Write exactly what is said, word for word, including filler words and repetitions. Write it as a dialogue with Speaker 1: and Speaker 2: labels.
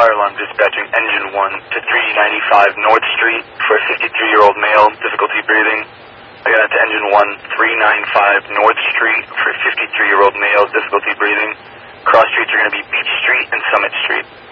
Speaker 1: Fire alarm dispatching engine one to three ninety-five North Street for a fifty-three-year-old male, difficulty breathing. I got it to engine one, three ninety-five North Street for a fifty-three-year-old male, difficulty breathing. Cross streets are going to be Beach Street and Summit Street.